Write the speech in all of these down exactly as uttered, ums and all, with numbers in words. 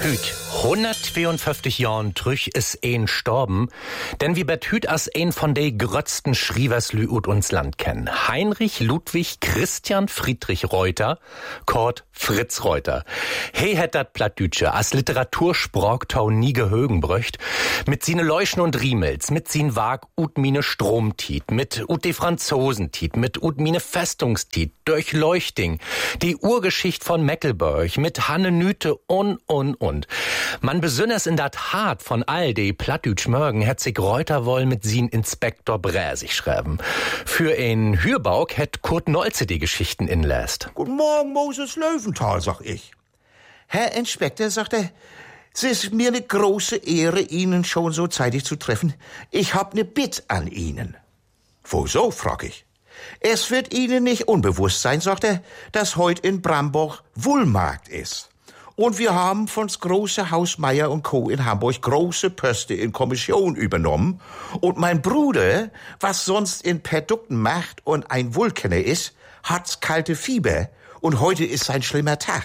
Hüt, hundertzweiundfünfzig Jahren trüch is een storben, denn wie bet Hüt as een von de grötzten Schrieverslü ut uns Land kennen. Heinrich Ludwig Christian Friedrich Reuter, kort Fritz Reuter. He het dat Plattdütsche as Literatursprogtau nie gehögen bröcht, mit sine Leuschen und Riemels, mit sin Wag ut mine Stromtiet, mit ut de Franzosentiet, mit ut mine Festungstiet, Durchleuchting, die Urgeschicht von Mecklenburg, mit Hannenüte und, und, und. Man besünners in dat Hart von all de Plattdütsch Mörgen het sich Reuter woll mit sin Inspektor Bräsig schreiben. Für en Hürbauk het Kurt Nolze die Geschichten inlässt. Guten Morgen, Moses Löwenthal, sag ich. Herr Inspektor, sagt er, es ist mir eine große Ehre, Ihnen schon so zeitig zu treffen. Ich hab ne Bitt an Ihnen. Wieso, frag ich. Es wird Ihnen nicht unbewusst sein, sagt er, dass heut in Bramburg Wohlmarkt ist. Und wir haben von's große Haus Meier und Co. in Hamburg große Poste in Kommission übernommen. Und mein Bruder, was sonst in Produkten macht und ein Wohlkenner ist, hat's kalte Fieber. Und heute ist sein schlimmer Tag.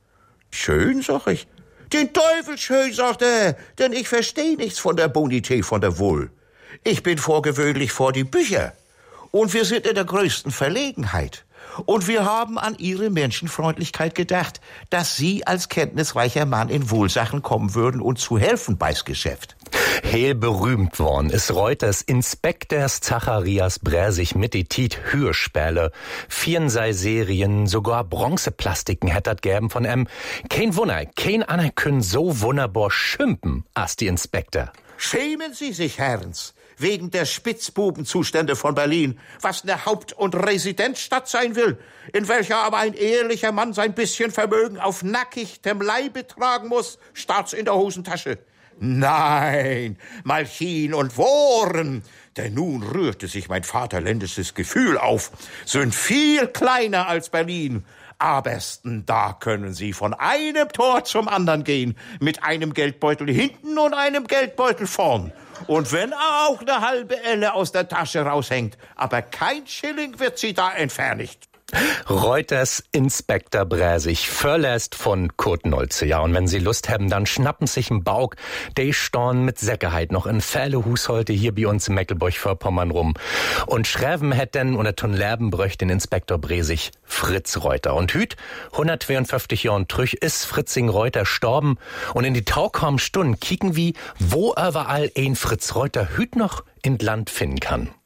Schön, sag ich. Den Teufel schön, sagt er, denn ich versteh nichts von der Bonität von der Wohl. Ich bin vorgewöhnlich vor die Bücher. Und wir sind in der größten Verlegenheit. Und wir haben an Ihre Menschenfreundlichkeit gedacht, dass Sie als kenntnisreicher Mann in Wohlsachen kommen würden und zu helfen bei's Geschäft. Heel berühmt worden ist Reuters Inspektors Zacharias Bräsig mit die Tiet Hürspäle, vierensei Serien, sogar Bronzeplastiken hättet gäben von em. Kein Wunder, kein aner können so wunderbar schimpen, as die Inspektor. Schämen Sie sich, Herrens, wegen der Spitzbubenzustände von Berlin, was eine Haupt- und Residenzstadt sein will, in welcher aber ein ehrlicher Mann sein bisschen Vermögen auf nackigtem Leibe tragen muss, statt's in der Hosentasche. Nein, Malchin und Wohren, denn nun rührte sich mein vaterländisches Gefühl auf, sind viel kleiner als Berlin. Abersten, da können Sie von einem Tor zum anderen gehen, mit einem Geldbeutel hinten und einem Geldbeutel vorn. Und wenn auch eine halbe Elle aus der Tasche raushängt, aber kein Schilling wird sie da entfernigt. Reuters Inspektor Bräsig, verlässt von Kurt Nolze. Ja, und wenn Sie Lust haben, dann schnappen sich im Bauch, de storn mit Sicherheit noch in Fälle heute hier bei uns in Mecklenburg-Vorpommern rum. Und schreiben hätt denn unter Ton Lerben bräucht den Inspektor Bräsig Fritz Reuter. Und hüt, hundertzweiundfünfzig Jahren trüch ist Fritzing Reuter storben. Und in die taukamen Stunden kicken wie, wo überall ein Fritz Reuter hüt noch in Land finden kann.